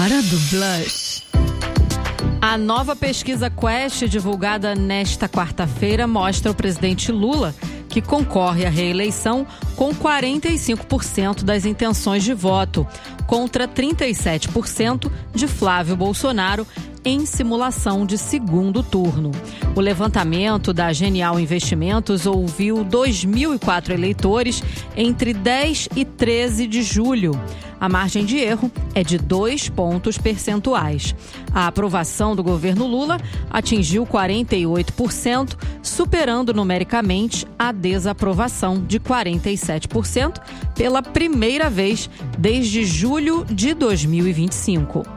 Hora do Blush. A nova pesquisa Quest, divulgada nesta quarta-feira, mostra o presidente Lula, que concorre à reeleição com 45% das intenções de voto, contra 37% de Flávio Bolsonaro em simulação de segundo turno. O levantamento da Genial Investimentos ouviu 2.004 eleitores entre 10 e 13 de julho. A margem de erro é de 2 pontos percentuais. A aprovação do governo Lula atingiu 48%, superando numericamente a desaprovação de 47% pela primeira vez desde julho de 2025.